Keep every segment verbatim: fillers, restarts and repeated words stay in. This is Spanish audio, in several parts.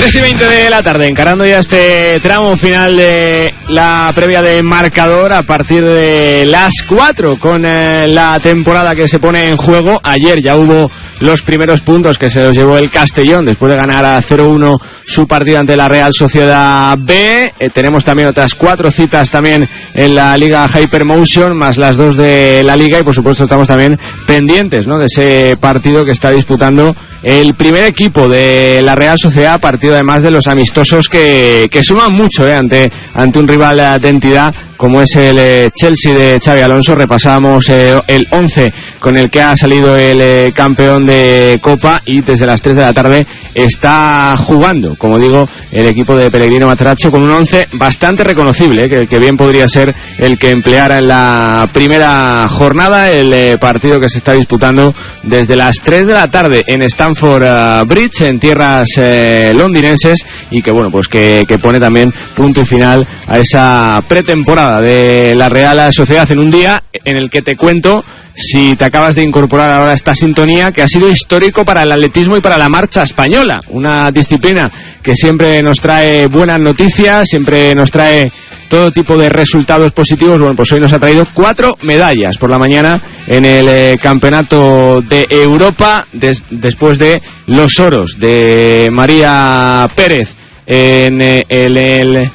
tres y veinte de la tarde, encarando ya este tramo final de la previa de marcador a partir de las cuatro con eh, la temporada que se pone en juego. Ayer ya hubo los primeros puntos que se los llevó el Castellón después de ganar a cero uno su partido ante la Real Sociedad B. Eh, tenemos también otras cuatro citas también en la Liga Hypermotion, más las dos de la Liga, y por supuesto estamos también pendientes, ¿no?, de ese partido que está disputando el primer equipo de la Real Sociedad, partido además de los amistosos que, que suman mucho eh, ante, ante un rival de entidad como es el eh, Chelsea de Xabi Alonso. Repasamos eh, el once con el que ha salido el eh, campeón de Copa, y desde las tres de la tarde está jugando, como digo, el equipo de Pellegrino Matarazzo con un once bastante reconocible, eh, que, que bien podría ser el que empleara en la primera jornada, el eh, partido que se está disputando desde las tres de la tarde en Stamford uh, Bridge, en tierras eh, londinenses, y que bueno, pues que, que pone también punto y final a esa pretemporada de la Real Sociedad, en un día en el que te cuento, si te acabas de incorporar ahora a esta sintonía, que ha sido histórico para el atletismo y para la marcha española, una disciplina que siempre nos trae buenas noticias, siempre nos trae todo tipo de resultados positivos. Bueno, pues hoy nos ha traído cuatro medallas por la mañana en el eh, Campeonato de Europa, des, después de los oros de María Pérez en eh, el... el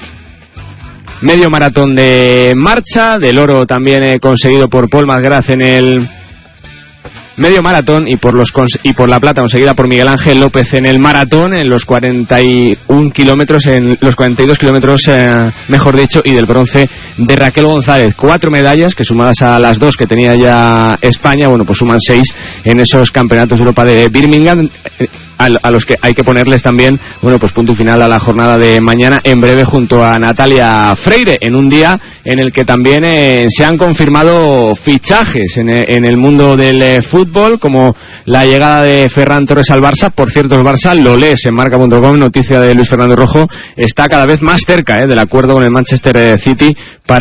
medio maratón de marcha, del oro también eh, conseguido por Paul Masgraz en el medio maratón, y por los cons- y por la plata conseguida por Miguel Ángel López en el maratón, en los cuarenta y uno kilómetros, en los cuarenta y dos kilómetros, eh, mejor dicho, y del bronce de Raquel González. Cuatro medallas que, sumadas a las dos que tenía ya España, bueno, pues suman seis en esos campeonatos de Europa de Birmingham, eh, a los que hay que ponerles también, bueno, pues punto y final a la jornada de mañana en breve junto a Natalia Freire, en un día en el que también eh, se han confirmado fichajes en, en el mundo del eh, fútbol, como la llegada de Ferran Torres al Barça. Por cierto, el Barça, lo lees en marca punto com, noticia de Luis Fernando Rojo, está cada vez más cerca eh, del acuerdo con el Manchester City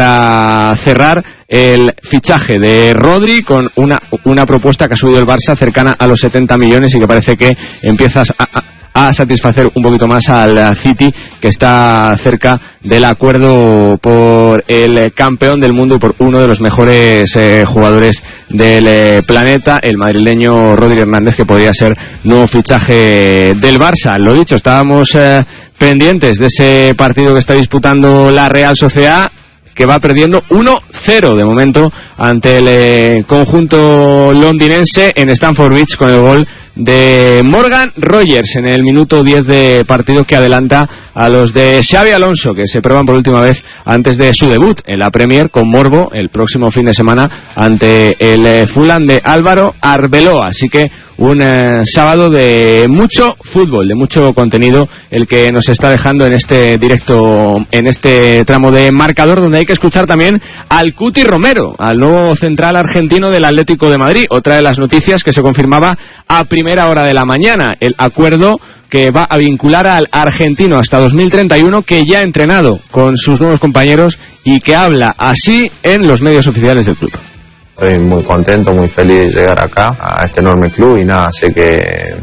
para cerrar el fichaje de Rodri, con una, una propuesta que ha subido el Barça cercana a los setenta millones, y que parece que empiezas a, a, a satisfacer un poquito más al City, que está cerca del acuerdo por el campeón del mundo y por uno de los mejores eh, jugadores del eh, planeta, el madrileño Rodri Hernández, que podría ser nuevo fichaje del Barça. Lo dicho, estábamos eh, pendientes de ese partido que está disputando la Real Sociedad, que va perdiendo uno cero de momento ante el eh, conjunto londinense en Stamford Bridge, con el gol de Morgan Rogers en el minuto diez de partido, que adelanta a los de Xabi Alonso, que se prueban por última vez antes de su debut en la Premier con morbo el próximo fin de semana ante el eh, Fulham de Álvaro Arbeloa. Así que un eh, sábado de mucho fútbol, de mucho contenido, el que nos está dejando en este directo, en este tramo de marcador, donde hay que escuchar también al Cuti Romero, al nuevo central argentino del Atlético de Madrid. Otra de las noticias que se confirmaba a primera hora de la mañana, el acuerdo que va a vincular al argentino hasta dos mil treinta y uno, que ya ha entrenado con sus nuevos compañeros y que habla así en los medios oficiales del club. Estoy muy contento, muy feliz de llegar acá, a este enorme club, y nada, sé que,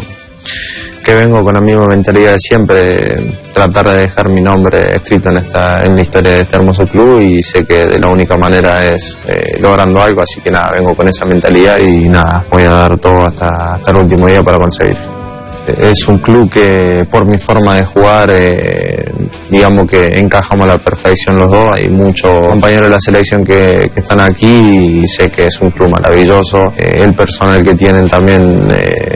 que vengo con la misma mentalidad de siempre, tratar de dejar mi nombre escrito en esta en la historia de este hermoso club, y sé que de la única manera es eh, logrando algo, así que nada, vengo con esa mentalidad y nada, voy a dar todo hasta, hasta el último día para conseguir. Es un club que, por mi forma de jugar, eh, digamos que encajamos a la perfección los dos. Hay muchos compañeros de la selección que, que están aquí, y sé que es un club maravilloso. Eh, el personal que tienen también, eh,